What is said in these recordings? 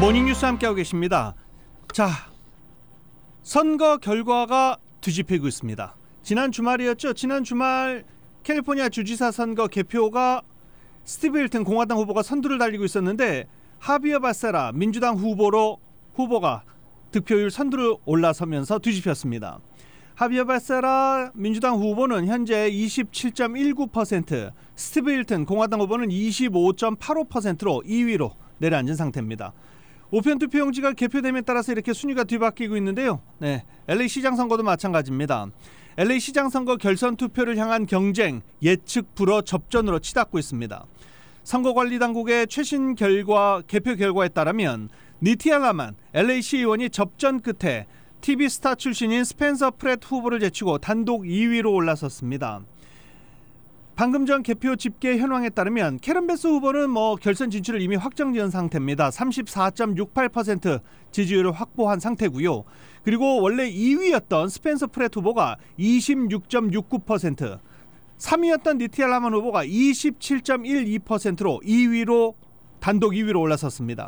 모닝뉴스 함께하고 계십니다. 자, 선거 결과가 뒤집히고 있습니다. 지난 주말이었죠. 지난 주말 캘리포니아 주지사 선거 개표가 스티브 힐튼 공화당 후보가 선두를 달리고 있었는데 하비어 바세라 민주당 후보가 득표율 선두를 올라서면서 뒤집혔습니다. 하비어 바세라 민주당 후보는 현재 27.19%, 스티브 힐튼 공화당 후보는 25.85%로 2위로 내려앉은 상태입니다. 우편 투표용지가 개표됨에 따라서 이렇게 순위가 뒤바뀌고 있는데요. LA 시장 선거도 마찬가지입니다. LA 시장 선거 결선 투표를 향한 경쟁 예측 불허 접전으로 치닫고 있습니다. 선거관리당국의 최신 개표 결과에 따르면 니티아 라만 LA 시의원이 접전 끝에 TV 스타 출신인 스펜서 프렛 후보를 제치고 단독 2위로 올라섰습니다. 방금 전 개표 집계 현황에 따르면 캐런 베스 후보는 결선 진출을 이미 확정지은 상태입니다. 34.68% 지지율을 확보한 상태고요. 그리고 원래 2위였던 스펜서 프렛 후보가 26.69%, 3위였던 니티아 라만 후보가 27.12%로 단독 2위로 올라섰습니다.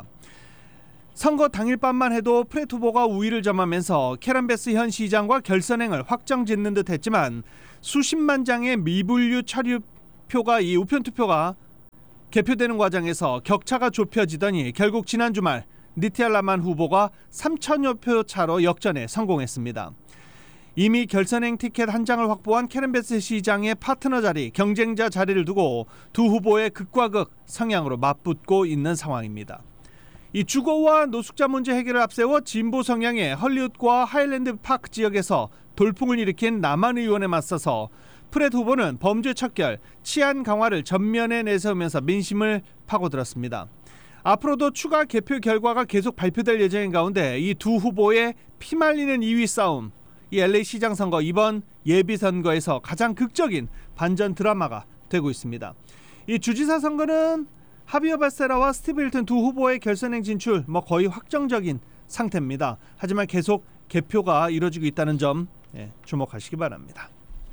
선거 당일 밤만 해도 프렛 후보가 우위를 점하면서 캐런 베스 현 시장과 결선행을 확정짓는 듯 했지만 수십만 장의 미분류 처리표가 이 우편투표가 개표되는 과정에서 격차가 좁혀지더니 결국 지난 주말 니티아 라만 후보가 3천여 표 차로 역전에 성공했습니다. 이미 결선행 티켓 한 장을 확보한 캐런 베스 시장의 파트너 자리, 경쟁자 자리를 두고 두 후보의 극과 극 성향으로 맞붙고 있는 상황입니다. 이 주거와 노숙자 문제 해결을 앞세워 진보 성향의 헐리우드과 하일랜드 파크 지역에서 돌풍을 일으킨 남한 의원에 맞서서 프렛 후보는 범죄 척결, 치안 강화를 전면에 내세우면서 민심을 파고들었습니다. 앞으로도 추가 개표 결과가 계속 발표될 예정인 가운데 이 두 후보의 피말리는 2위 싸움, 이 LA 시장 선거 이번 예비 선거에서 가장 극적인 반전 드라마가 되고 있습니다. 이 주지사 선거는 하비어 바세라와 스티브 힐튼 두 후보의 결선행 진출 거의 확정적인 상태입니다. 하지만 계속 개표가 이루어지고 있다는 점 주목하시기 바랍니다.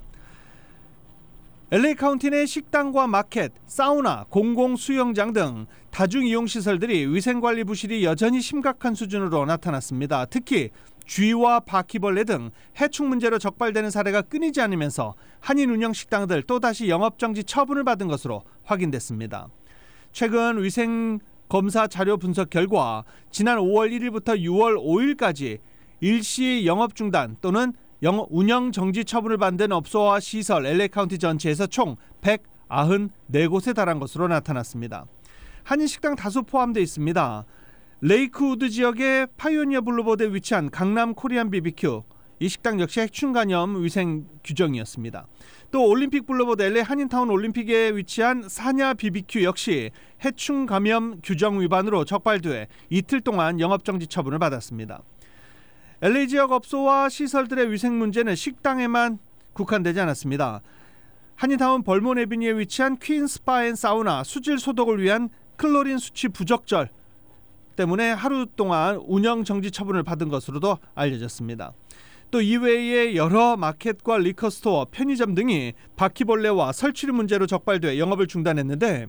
LA 카운티 내 식당과 마켓, 사우나, 공공수영장 등 다중이용시설들이 위생관리 부실이 여전히 심각한 수준으로 나타났습니다. 특히 쥐와 바퀴벌레 등 해충 문제로 적발되는 사례가 끊이지 않으면서 한인 운영 식당들 또다시 영업정지 처분을 받은 것으로 확인됐습니다. 최근 위생검사 자료 분석 결과 지난 5월 1일부터 6월 5일까지 일시 영업 중단 또는 운영 정지 처분을 받은 업소와 시설 LA 카운티 전체에서 총 194곳에 달한 것으로 나타났습니다. 한인 식당 다수 포함되어 있습니다. 레이크우드 지역의 파이오니어 블루보드에 위치한 강남 코리안 BBQ, 이 식당 역시 해충 감염 위생 규정이었습니다. 또 올림픽 블루보드 LA 한인타운 올림픽에 위치한 사냐 BBQ 역시 해충 감염 규정 위반으로 적발돼 이틀 동안 영업정지 처분을 받았습니다. LA 지역 업소와 시설들의 위생 문제는 식당에만 국한되지 않았습니다. 한인타운 벌몬 에비뉴에 위치한 퀸 스파 앤 사우나 수질 소독을 위한 클로린 수치 부적절 때문에 하루 동안 운영 정지 처분을 받은 것으로도 알려졌습니다. 또 이외에 여러 마켓과 리커스토어, 편의점 등이 바퀴벌레와 설치류 문제로 적발돼 영업을 중단했는데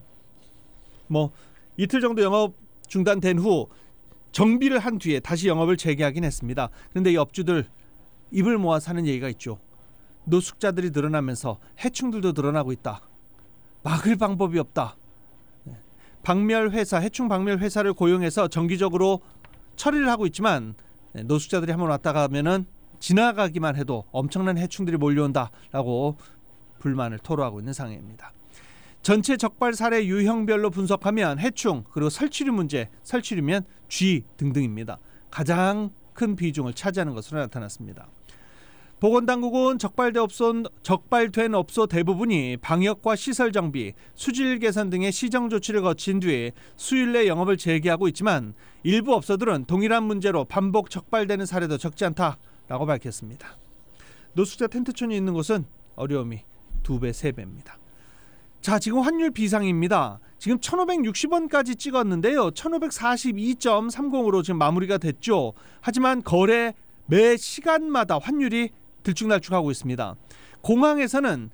이틀 정도 영업 중단된 후 정비를 한 뒤에 다시 영업을 재개하긴 했습니다. 그런데 이 업주들 입을 모아 사는 얘기가 있죠. 노숙자들이 늘어나면서 해충들도 늘어나고 있다. 막을 방법이 없다. 해충 박멸 회사를 고용해서 정기적으로 처리를 하고 있지만 노숙자들이 한번 왔다가 하면은 지나가기만 해도 엄청난 해충들이 몰려온다라고 불만을 토로하고 있는 상황입니다. 전체 적발 사례 유형별로 분석하면 해충 그리고 설치류 문제, 설치류면 쥐 등등입니다. 가장 큰 비중을 차지하는 것으로 나타났습니다. 보건당국은 적발된 업소 대부분이 방역과 시설 정비, 수질 개선 등의 시정 조치를 거친 뒤에 수일 내 영업을 재개하고 있지만 일부 업소들은 동일한 문제로 반복 적발되는 사례도 적지 않다라고 밝혔습니다. 노숙자 텐트촌이 있는 곳은 어려움이 2배, 3배입니다. 자, 지금 환율 비상입니다. 지금 1,560원까지 찍었는데요. 1,542.30으로 지금 마무리가 됐죠. 하지만 거래 매 시간마다 환율이 들쭉날쭉하고 있습니다. 공항에서는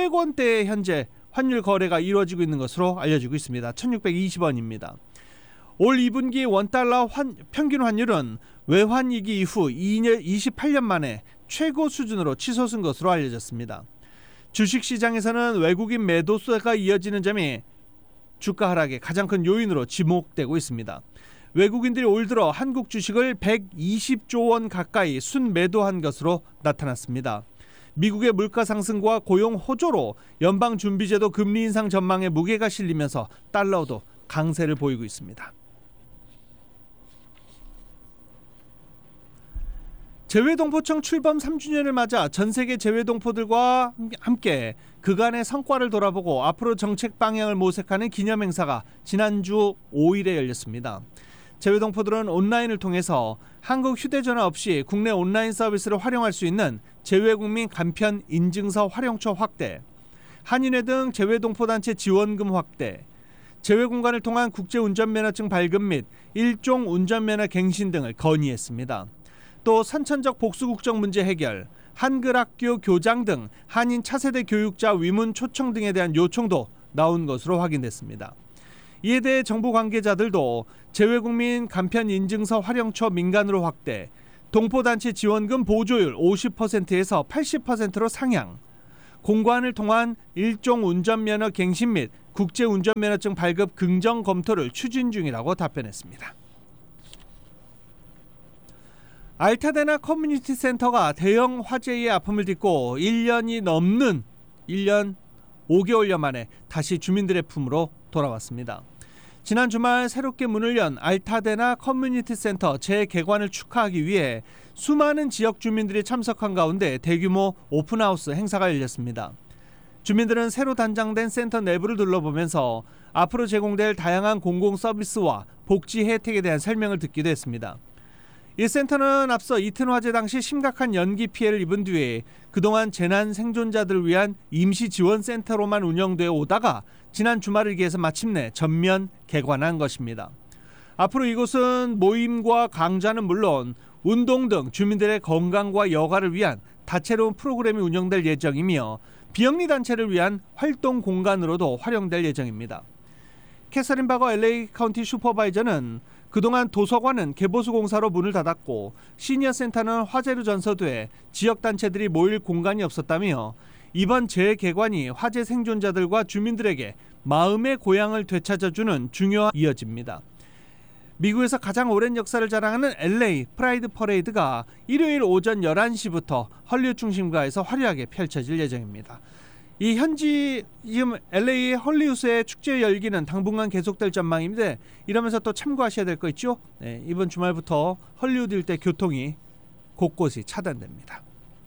1,600원대에 현재 환율 거래가 이루어지고 있는 것으로 알려지고 있습니다. 1,620원입니다. 올 2분기 원달러 평균 환율은 외환위기 이후 28년 만에 최고 수준으로 치솟은 것으로 알려졌습니다. 주식시장에서는 외국인 매도세가 이어지는 점이 주가 하락의 가장 큰 요인으로 지목되고 있습니다. 외국인들이 올 들어 한국 주식을 120조 원 가까이 순매도한 것으로 나타났습니다. 미국의 물가 상승과 고용 호조로 연방준비제도 금리 인상 전망에 무게가 실리면서 달러도 강세를 보이고 있습니다. 재외동포청 출범 3주년을 맞아 전 세계 재외동포들과 함께 그간의 성과를 돌아보고 앞으로 정책 방향을 모색하는 기념행사가 지난주 5일에 열렸습니다. 재외동포들은 온라인을 통해서 한국 휴대전화 없이 국내 온라인 서비스를 활용할 수 있는 재외국민 간편 인증서 활용처 확대, 한인회 등 재외동포단체 지원금 확대, 재외공간을 통한 국제운전면허증 발급 및 일종 운전면허 갱신 등을 건의했습니다. 또 선천적 복수국적 문제 해결, 한글학교 교장 등 한인 차세대 교육자 위문 초청 등에 대한 요청도 나온 것으로 확인됐습니다. 이에 대해 정부 관계자들도 재외국민 간편 인증서 활용처 민간으로 확대, 동포단체 지원금 보조율 50%에서 80%로 상향, 공관을 통한 일종 운전면허 갱신 및 국제운전면허증 발급 긍정 검토를 추진 중이라고 답변했습니다. 알타데나 커뮤니티 센터가 대형 화재의 아픔을 딛고 1년 5개월여 만에 다시 주민들의 품으로 돌아왔습니다. 지난 주말 새롭게 문을 연 알타데나 커뮤니티 센터 재개관을 축하하기 위해 수많은 지역 주민들이 참석한 가운데 대규모 오픈하우스 행사가 열렸습니다. 주민들은 새로 단장된 센터 내부를 둘러보면서 앞으로 제공될 다양한 공공 서비스와 복지 혜택에 대한 설명을 듣기도 했습니다. 이 센터는 앞서 이튼 화재 당시 심각한 연기 피해를 입은 뒤에 그동안 재난 생존자들을 위한 임시 지원 센터로만 운영되어 오다가 지난 주말을 기해서 마침내 전면 개관한 것입니다. 앞으로 이곳은 모임과 강좌는 물론 운동 등 주민들의 건강과 여가를 위한 다채로운 프로그램이 운영될 예정이며 비영리 단체를 위한 활동 공간으로도 활용될 예정입니다. 캐서린 바거 LA 카운티 슈퍼바이저는 그동안 도서관은 개보수 공사로 문을 닫았고 시니어 센터는 화재로 전소돼 지역단체들이 모일 공간이 없었다며 이번 재개관이 화재 생존자들과 주민들에게 마음의 고향을 되찾아주는 중요한 이어집니다. 미국에서 가장 오랜 역사를 자랑하는 LA 프라이드 퍼레이드가 일요일 오전 11시부터 헐리우드 중심가에서 화려하게 펼쳐질 예정입니다. 이 현지 지금 LA 헐리우드의 축제 열기는 당분간 계속될 전망인데 이러면서 또 참고하셔야 될 거 있죠? 네, 이번 주말부터 헐리우드 일대 교통이 곳곳이 차단됩니다.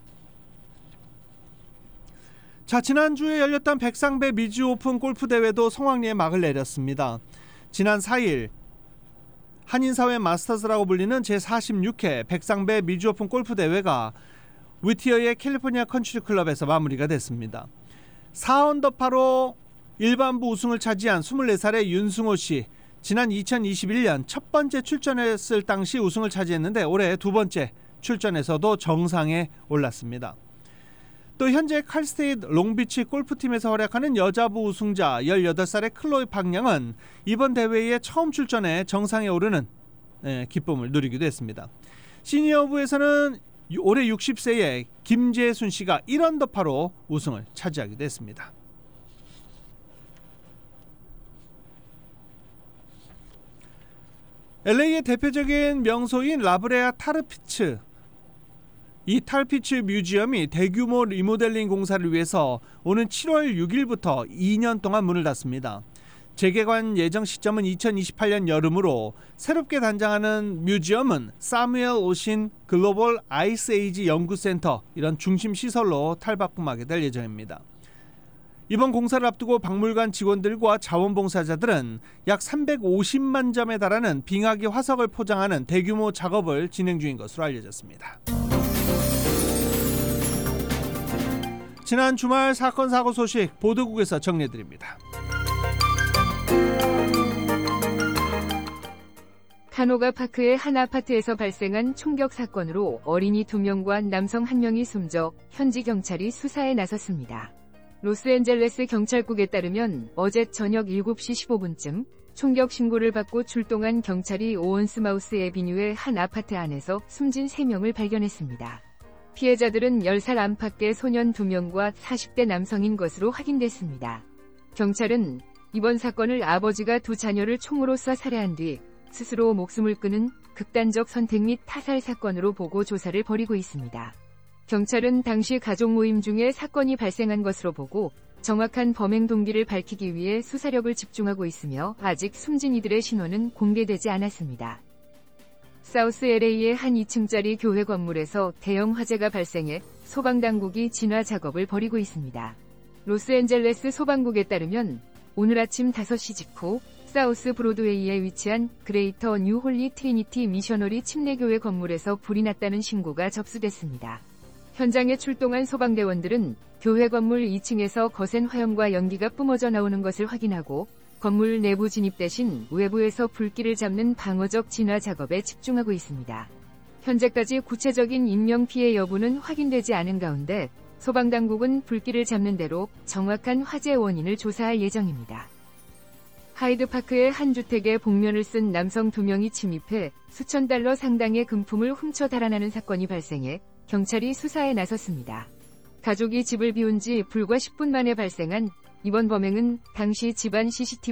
자, 지난주에 열렸던 백상배 미주 오픈 골프 대회도 성황리에 막을 내렸습니다. 지난 4일 한인사회 마스터즈라고 불리는 제46회 백상배 미주 오픈 골프 대회가 위티어의 캘리포니아 컨트리 클럽에서 마무리가 됐습니다. 4언더파로 일반부 우승을 차지한 24살의 윤승호 씨, 지난 2021년 첫 번째 출전했을 당시 우승을 차지했는데 올해 두 번째 출전에서도 정상에 올랐습니다. 또 현재 칼스테이트 롱비치 골프팀에서 활약하는 여자부 우승자 18살의 클로이 박량은 이번 대회에 처음 출전해 정상에 오르는 기쁨을 누리기도 했습니다. 시니어부에서는 올해 60세의 김재순 씨가 1언더파로 우승을 차지하기도 했습니다. LA의 대표적인 명소인 라브레아 타르피츠, 이 타르피츠 뮤지엄이 대규모 리모델링 공사를 위해서 오는 7월 6일부터 2년 동안 문을 닫습니다. 재개관 예정 시점은 2028년 여름으로 새롭게 단장하는 뮤지엄은 사무엘 오신 글로벌 아이스 에이지 연구센터 이런 중심 시설로 탈바꿈하게 될 예정입니다. 이번 공사를 앞두고 박물관 직원들과 자원봉사자들은 약 350만 점에 달하는 빙하기 화석을 포장하는 대규모 작업을 진행 중인 것으로 알려졌습니다. 지난 주말 사건 사고 소식 보도국에서 정리해드립니다. 카노가 파크의 한 아파트에서 발생한 총격 사건으로 어린이 2명과 남성 1명이 숨져 현지 경찰이 수사에 나섰습니다. 로스앤젤레스 경찰국에 따르면 어제 저녁 7시 15분쯤 총격 신고를 받고 출동한 경찰이 오원스마우스 애비뉴의 한 아파트 안에서 숨진 3명을 발견했습니다. 피해자들은 10살 안팎의 소년 2명과 40대 남성인 것으로 확인됐습니다. 경찰은 이번 사건을 아버지가 두 자녀를 총으로 쏴 살해한 뒤 스스로 목숨을 끊은 극단적 선택 및 타살 사건으로 보고 조사를 벌이고 있습니다. 경찰은 당시 가족 모임 중에 사건이 발생한 것으로 보고 정확한 범행 동기를 밝히기 위해 수사력을 집중하고 있으며 아직 숨진 이들의 신원은 공개되지 않았습니다. 사우스 LA의 한 2층짜리 교회 건물에서 대형 화재가 발생해 소방당국이 진화 작업을 벌이고 있습니다. 로스앤젤레스 소방국에 따르면 오늘 아침 5시 직후 사우스 브로드웨이에 위치한 그레이터 뉴 홀리 트리니티 미셔너리 침례교회 건물에서 불이 났다는 신고가 접수됐습니다. 현장에 출동한 소방대원들은 교회 건물 2층에서 거센 화염과 연기가 뿜어져 나오는 것을 확인하고 건물 내부 진입 대신 외부에서 불길을 잡는 방어적 진화 작업에 집중하고 있습니다. 현재까지 구체적인 인명피해 여부는 확인되지 않은 가운데 소방당국은 불길을 잡는 대로 정확한 화재 원인을 조사할 예정입니다. 하이드파크의 한 주택에 복면을 쓴 남성 2명이 침입해 수천 달러 상당의 금품을 훔쳐 달아나는 사건이 발생해 경찰이 수사에 나섰습니다. 가족이 집을 비운 지 불과 10분 만에 발생한 이번 범행은 당시 집안 CCTV